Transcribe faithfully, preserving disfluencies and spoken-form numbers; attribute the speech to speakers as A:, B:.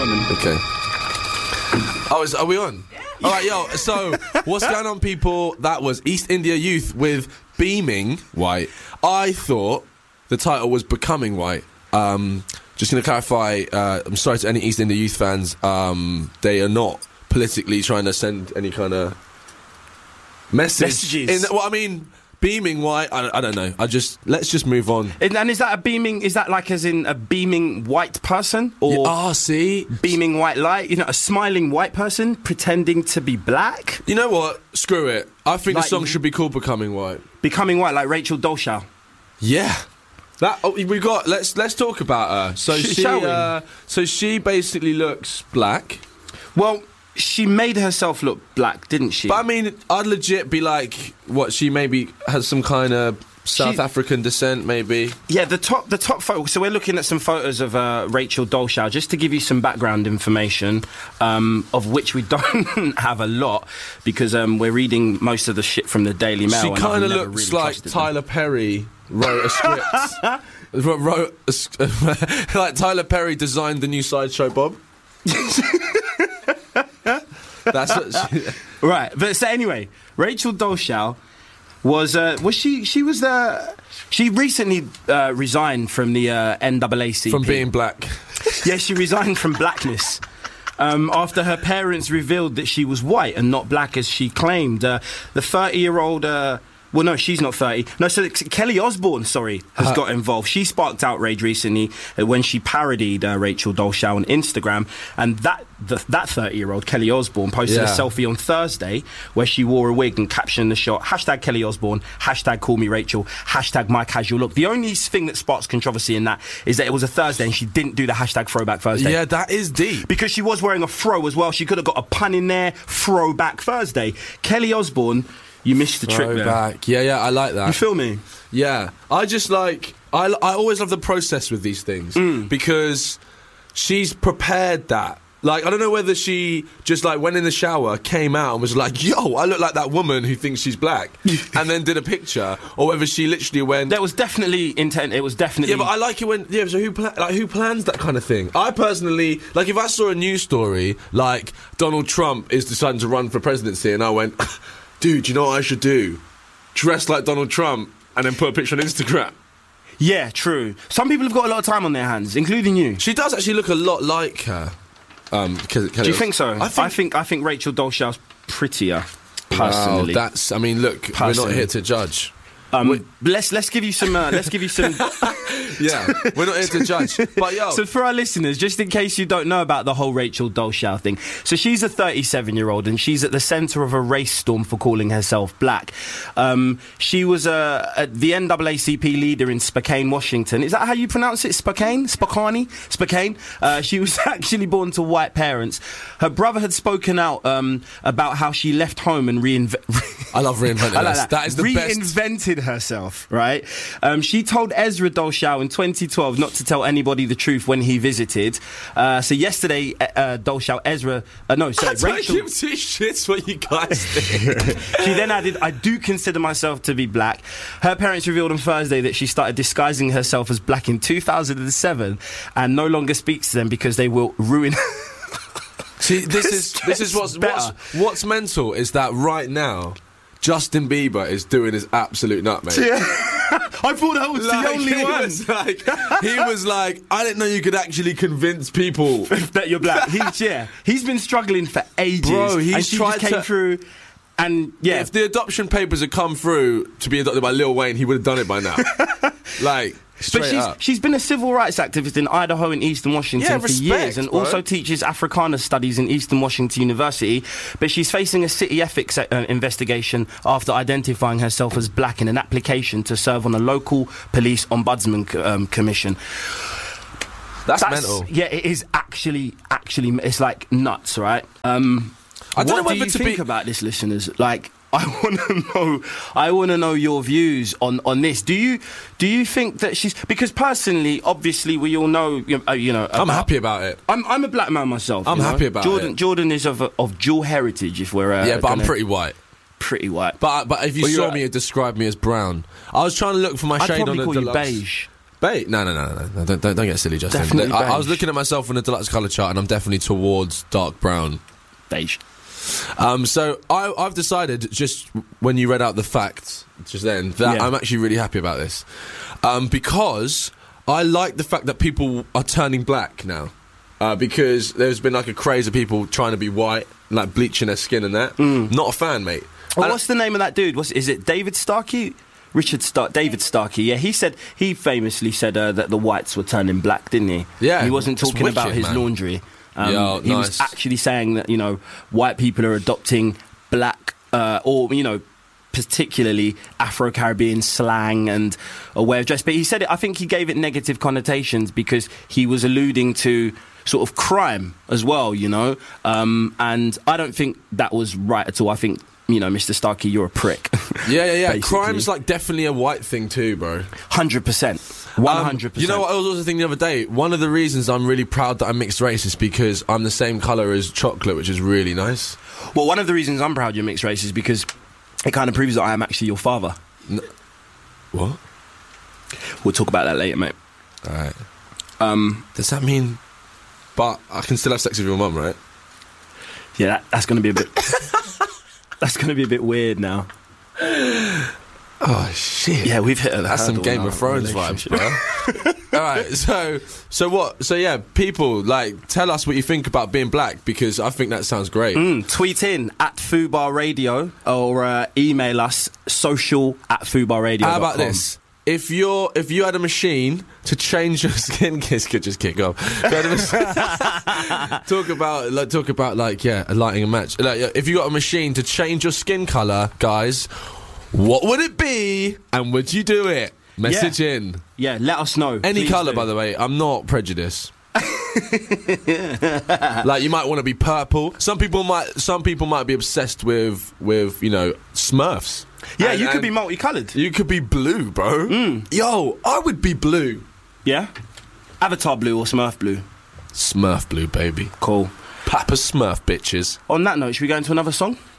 A: on then.
B: Okay. Oh, is, are we on? Yeah. All right, yo. So, what's going on, people? That was East India Youth with Beaming White. I thought the title was Becoming White. Um, just going to clarify, uh, I'm sorry to any East India Youth fans. Um, they are not politically trying to send any kind of message.
A: Messages.
B: In, well, I mean... Beaming white, I, I don't know. I just let's just move on.
A: And, and is that a beaming? Is that like as in a beaming white person, or
B: yeah, oh, see,
A: beaming white light? You know, a smiling white person pretending to be black.
B: You know what? Screw it. I think
A: like,
B: the song should be called "Becoming White."
A: Becoming white, like Rachel Dolezal.
B: Yeah, that oh, we got. Let's let's talk about her. So
A: Sh-
B: she,
A: shall we?
B: Uh, so she basically looks black.
A: Well. She made herself look black, didn't she?
B: But I mean, I'd legit be like, what, she maybe has some kind of South
A: she,
B: African descent, maybe?
A: Yeah, the top the top photo. So we're looking at some photos of uh, Rachel Dolezal, just to give you some background information, um, of which we don't have a lot, because um, we're reading most of the shit from the Daily Mail.
B: She kind of
A: really
B: looks like Tyler
A: them.
B: Perry wrote a script. wrote a, like Tyler Perry designed the new Sideshow Bob. That's what she,
A: right. But so anyway, Rachel Dolezal was uh, was she she was the she recently uh, resigned from the uh, N double A C P
B: from being black.
A: Yeah, she resigned from blackness. Um, after her parents revealed that she was white and not black as she claimed. Uh, the thirty-year-old... Uh, well, no, she's not thirty. No, so Kelly Osbourne, sorry, has uh, got involved. She sparked outrage recently uh, when she parodied uh, Rachel Dolezal on Instagram. And that the, that thirty-year-old, Kelly Osbourne, posted yeah. a selfie on Thursday where she wore a wig and captioned the shot, hashtag Kelly Osbourne, hashtag call me Rachel, hashtag my casual look. The only thing that sparks controversy in that is that it was a Thursday and she didn't do the hashtag throwback Thursday.
B: Yeah, that is deep.
A: Because she was wearing a fro as well. She could have got a pun in there, throwback Thursday. Kelly Osbourne... You missed the trick there.
B: Back. Yeah, yeah, I like that.
A: You feel me?
B: Yeah. I just like... I, I always love the process with these things.
A: Mm.
B: Because she's prepared that. Like, I don't know whether she just, like, went in the shower, came out and was like, yo, I look like that woman who thinks she's black. And then did a picture. Or whether she literally went...
A: There was definitely intent. It was definitely...
B: Yeah, but I like it when... Yeah, so who, pla- like, who plans that kind of thing? I personally... Like, if I saw a news story, like, Donald Trump is deciding to run for presidency, and I went... Dude, you know what I should do? Dress like Donald Trump and then put a picture on Instagram.
A: Yeah, true. Some people have got a lot of time on their hands, including you.
B: She does actually look a lot like her. Um, Kelly,
A: do you think so?
B: I think,
A: I think I think Rachel Dolezal's prettier, personally.
B: Wow, that's. I mean, look, personally. We're not here to judge.
A: Um, let's let's give you some. Uh, let's give you some.
B: Yeah, we're not here to judge. But yo,
A: so for our listeners, just in case you don't know about the whole Rachel Dolezal thing, so she's a thirty-seven-year-old and she's at the centre of a race storm for calling herself black. Um, she was uh, a, the N double A C P leader in Spokane, Washington. Is that how you pronounce it? Spokane, Spokane, Spokane. Uh, she was actually born to white parents. Her brother had spoken out um, about how she left home and reinvented.
B: I love reinventing. I like that. That is the
A: reinvented
B: best.
A: herself, right? Um, she told Ezra Dolezal in twenty twelve not to tell anybody the truth when he visited. Uh, so yesterday, uh, Dolezal, Ezra, uh, no, sorry,
B: I don't
A: Rachel.
B: give two shits what you guys think.
A: She then added, "I do consider myself to be black." Her parents revealed on Thursday that she started disguising herself as black in two thousand seven and no longer speaks to them because they will ruin.
B: See, this is this is what's, what's what's mental is that right now. Justin Bieber is doing his absolute nutmeg.
A: Yeah. I thought that was like, the only
B: he
A: one.
B: Was like, he was like, I didn't know you could actually convince people
A: that you're black. He's, yeah, he's been struggling for ages.
B: Bro, he's
A: and she
B: tried
A: just came
B: to...
A: through. And yeah,
B: if the adoption papers had come through to be adopted by Lil Wayne, he would have done it by now. Like, straight
A: but she's
B: up.
A: she's been a civil rights activist in Idaho and Eastern Washington
B: yeah,
A: for
B: respect,
A: years, and
B: bro.
A: also teaches Africana studies in Eastern Washington University. But she's facing a city ethics uh, investigation after identifying herself as black in an application to serve on a local police ombudsman um, commission.
B: That's,
A: That's
B: mental.
A: Yeah, it is actually actually it's like nuts, right? Um,
B: I don't
A: what
B: know whether
A: do you
B: to
A: think
B: be...
A: about this, listeners? Like, I want to know. I want to know your views on, on this. Do you do you think that she's because personally, obviously, we all know. You know, you know
B: I'm
A: about,
B: happy about it.
A: I'm I'm a black man myself.
B: I'm
A: you know?
B: happy about
A: Jordan,
B: it.
A: Jordan is of of dual heritage. If we're uh,
B: yeah, but I'm
A: gonna,
B: pretty white.
A: Pretty white.
B: But but if you
A: well,
B: saw
A: uh,
B: me, you'd describe me as brown. I was trying to look for my
A: I'd
B: shade
A: probably
B: on the
A: call
B: deluxe.
A: you beige.
B: Beige? No, no, no, no, no. Don't, don't, don't get silly, Justin.
A: Definitely
B: I, I was
A: beige.
B: looking at myself in the deluxe colour chart, and I'm definitely towards dark brown.
A: Beige.
B: Um, so I, I've decided, just when you read out the facts just then, that
A: Yeah.
B: I'm actually really happy about this. Um, because I like the fact that people are turning black now. Uh, because there's been like a craze of people trying to be white, like bleaching their skin and that.
A: Mm.
B: Not a fan, mate.
A: Well,
B: And-
A: what's the name of that dude? What's, is it David Starkey? Richard Stark, David Starkey. Yeah, he said he famously said uh, that the whites were turning black, didn't he?
B: Yeah,
A: he wasn't
B: that's
A: talking about
B: wicked,
A: his
B: man.
A: laundry. Um,
B: Yo,
A: he was
B: nice.
A: actually saying that you know white people are adopting black uh, or you know particularly Afro-Caribbean slang and a way of dress. But he said it. I think he gave it negative connotations because he was alluding to sort of crime as well, you know. Um, and I don't think that was right at all. I think. You know, Mister Starkey, you're a prick.
B: Yeah, yeah, yeah.
A: Basically.
B: Crime's like definitely a white thing too, bro.
A: Hundred percent, one hundred
B: Um,
A: percent.
B: you know what I was also thinking the other day? One of the reasons I'm really proud that I'm mixed race is because I'm the same colour as chocolate, which is really nice.
A: Well, one of the reasons I'm proud you're mixed race is because it kind of proves that I am actually your father.
B: What?
A: We'll talk about that later, mate.
B: Alright.
A: Um,
B: Does that mean... But I can still have sex with your mum, right?
A: yeah, that, that's going to be a bit. That's going to be a bit weird now.
B: Oh, shit.
A: Yeah, we've hit a
B: That's some
A: hurdle
B: Game
A: in
B: of
A: our
B: Thrones vibes,
A: relationship.
B: bro. Alright, so... So what? So yeah, people, like, tell us what you think about being black, because I think that sounds great.
A: Mm, tweet in at Fubar Radio or uh, email us social at Fubar Radio.
B: How about this? If you're if you had a machine to change your skin, kiss could just kick off. If you had a mach- talk about like talk about like yeah, lighting a match. Like, if you got a machine to change your skin color, guys, what would it be? And would you do it? Message
A: Yeah.
B: in
A: Yeah, let us know.
B: any
A: Please
B: color,
A: do.
B: by the way. I'm not prejudiced. Like you might want to be purple. Some people might. Some people might be obsessed with with you know Smurfs.
A: Yeah,
B: And-
A: you could
B: and
A: be multicolored.
B: You could be blue, bro. Yo, I would be blue.
A: Yeah, Avatar blue or Smurf blue.
B: Smurf blue, baby.
A: Cool.
B: Papa Smurf, bitches.
A: On that note, should we go into another song?